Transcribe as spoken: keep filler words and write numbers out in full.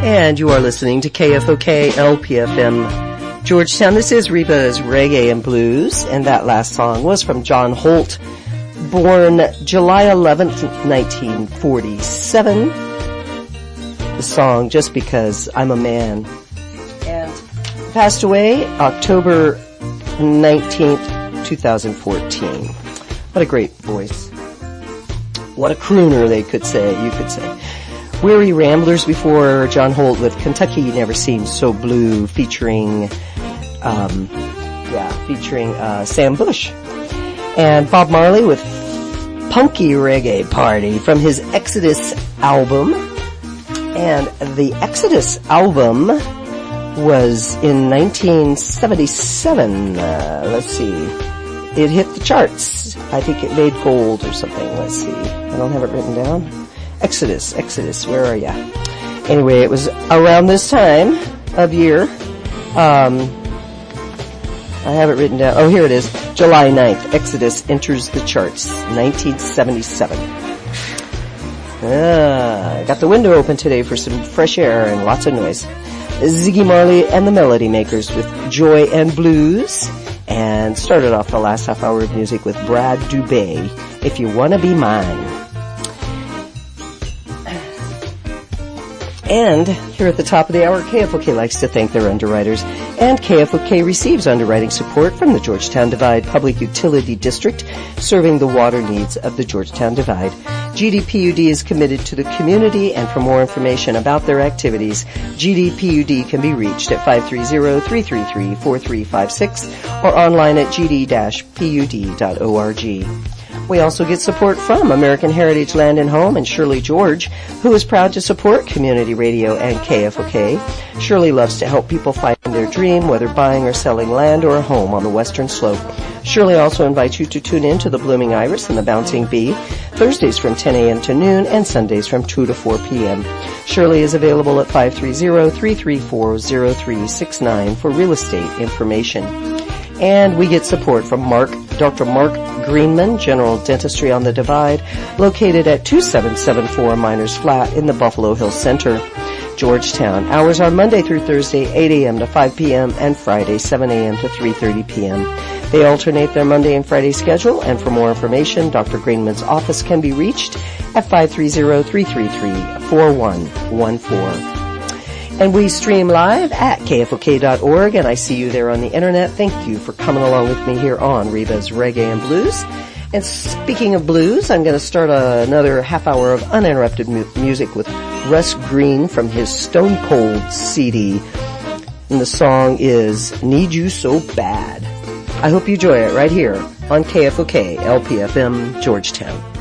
And you are listening to K F O K L P F M Georgetown. This is Reba's Reggae and Blues, and that last song was from John Holt, born July eleventh, nineteen forty-seven. The song, Just Because I'm a Man. And passed away October nineteenth, twenty fourteen. What a great voice. What a crooner, they could say, you could say. Weary Ramblers before John Holt with Kentucky Never Seems So Blue, featuring, um, yeah, featuring, uh, Sam Bush. And Bob Marley with Punky Reggae Party from his Exodus album. And the Exodus album was in nineteen seventy-seven, uh, let's see. It hit the charts. I think it made gold or something. Let's see. I don't have it written down. Exodus, Exodus, where are ya? Anyway, it was around this time of year. Um, I have it written down. Oh, here it is. July ninth, Exodus enters the charts, nineteen seventy-seven. Ah, got the window open today for some fresh air and lots of noise. Ziggy Marley and the Melody Makers with Joy and Blues. And started off the last half hour of music with Brad Dubé, If You Wanna Be Mine. And here at the top of the hour, K F O K likes to thank their underwriters, and K F O K receives underwriting support from the Georgetown Divide Public Utility District, serving the water needs of the Georgetown Divide. G D P U D is committed to the community, and for more information about their activities, G D P U D can be reached at five three zero, three three three, four three five six or online at g d dash p u d dot org. We also get support from American Heritage Land and Home and Shirley George, who is proud to support community radio and K F O K. Shirley loves to help people find their dream, whether buying or selling land or a home on the Western Slope. Shirley also invites you to tune in to the Blooming Iris and the Bouncing Bee, Thursdays from ten a.m. to noon and Sundays from two to four p.m. Shirley is available at five three zero, three three four, zero three six nine for real estate information. And we get support from Mark, Doctor Mark Greenman, General Dentistry on the Divide, located at two seven seven four Miners Flat in the Buffalo Hills Center, Georgetown. Hours are Monday through Thursday, eight a.m. to five p.m. and Friday, seven a.m. to three thirty p.m. They alternate their Monday and Friday schedule, and for more information, Doctor Greenman's office can be reached at five three zero, three three three, four one one four. And we stream live at K F O K dot org, and I see you there on the internet. Thank you for coming along with me here on Reba's Reggae and Blues. And speaking of blues, I'm going to start a, another half hour of uninterrupted mu- music with Russ Green from his Stone Cold C D. And the song is Need You So Bad. I hope you enjoy it right here on K F O K L P F M Georgetown.